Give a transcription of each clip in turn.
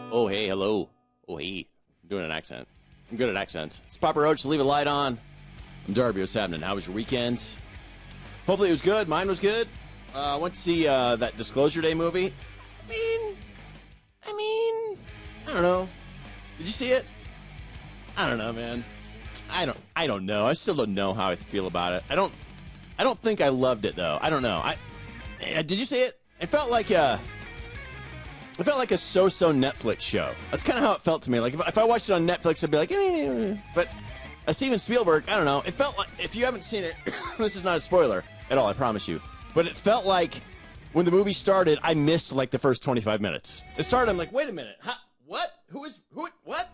Oh, hey, hello. Oh, hey. I'm doing an accent. I'm good at accents. It's Papa Roach, Leave a Light On. I'm Darby. What's happening? How was your weekend? Hopefully it was good. Mine was good. I went to see that Disclosure Day movie. I mean, I don't know. Did you see it? I don't know, man. I don't know. I still don't know how I feel about it. I don't think I loved it, though. I don't know. Did you see it? It felt like a so-so Netflix show. That's kind of how it felt to me. Like, if I watched it on Netflix, I'd be like, But Steven Spielberg, I don't know. It felt like, if you haven't seen it, this is not a spoiler at all, I promise you. But it felt like when the movie started, I missed, like, the first 25 minutes. It started, I'm like, wait a minute. What? What?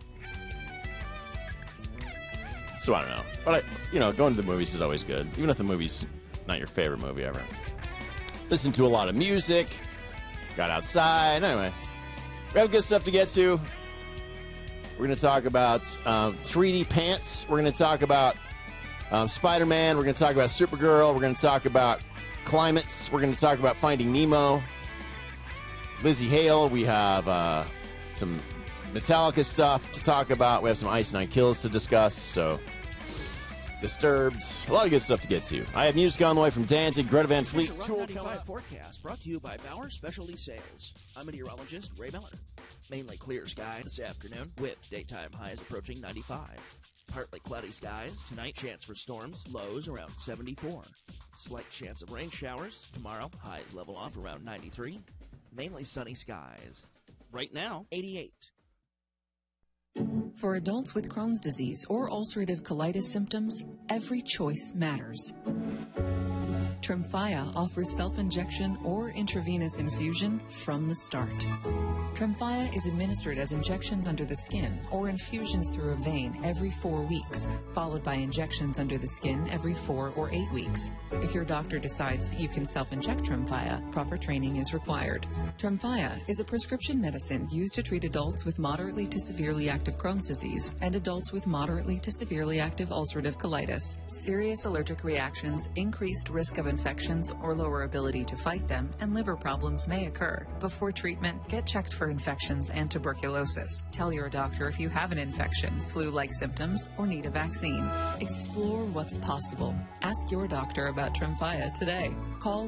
So I don't know. But, going to the movies is always good. Even if the movie's not your favorite movie ever. Listen to a lot of music. Got outside. Anyway, we have good stuff to get to. We're going to talk about 3D pants. We're going to talk about Spider-Man. We're going to talk about Supergirl. We're going to talk about climates. We're going to talk about Finding Nemo. Lizzie Hale. We have some Metallica stuff to talk about. We have some Ice Nine Kills to discuss. So, Disturbed. A lot of good stuff to get to. I have music on the way from Danzig, Greta Van Fleet. Rock 95 forecast brought to you by Bauer Specialty Sales. I'm meteorologist Ray Miller. Mainly clear skies this afternoon with daytime highs approaching 95. Partly cloudy skies. Tonight, chance for storms. Lows around 74. Slight chance of rain showers. Tomorrow, highs level off around 93. Mainly sunny skies. Right now, 88. For adults with Crohn's disease or ulcerative colitis symptoms, every choice matters. Tremfya offers self-injection or intravenous infusion from the start. Tremfya is administered as injections under the skin or infusions through a vein every 4 weeks, followed by injections under the skin every 4 or 8 weeks. If your doctor decides that you can self-inject Tremfya, proper training is required. Tremfya is a prescription medicine used to treat adults with moderately to severely active Crohn's disease and adults with moderately to severely active ulcerative colitis. Serious allergic reactions, increased risk of infections or lower ability to fight them, and liver problems may occur. Before treatment, get checked for infections and tuberculosis. Tell your doctor if you have an infection, flu-like symptoms, or need a vaccine. Explore what's possible. Ask your doctor about Tremfya today. Call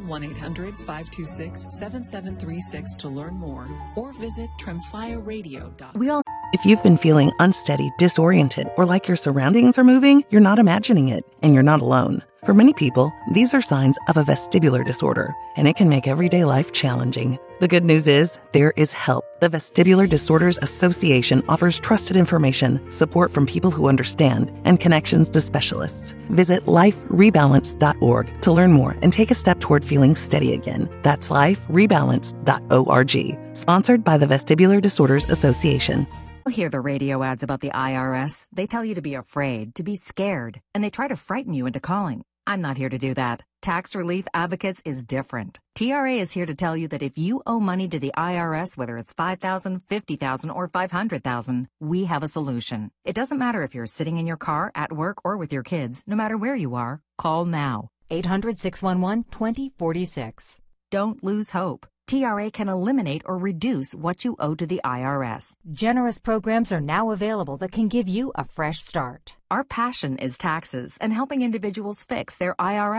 1-800-526-7736 to learn more, or visit tremfyaradio.com. If you've been feeling unsteady, disoriented, or like your surroundings are moving, you're not imagining it, and you're not alone. For many people, these are signs of a vestibular disorder, and it can make everyday life challenging. The good news is, there is help. The Vestibular Disorders Association offers trusted information, support from people who understand, and connections to specialists. Visit liferebalance.org to learn more and take a step toward feeling steady again. That's liferebalance.org. Sponsored by the Vestibular Disorders Association. You'll hear the radio ads about the IRS. They tell you to be afraid, to be scared, and they try to frighten you into calling. I'm not here to do that. Tax Relief Advocates is different. TRA is here to tell you that if you owe money to the IRS, whether it's $5,000, $50,000, or $500,000, we have a solution. It doesn't matter if you're sitting in your car, at work, or with your kids. No matter where you are, call now. 800-611-2046. Don't lose hope. TRA can eliminate or reduce what you owe to the IRS. Generous programs are now available that can give you a fresh start. Our passion is taxes and helping individuals fix their IRS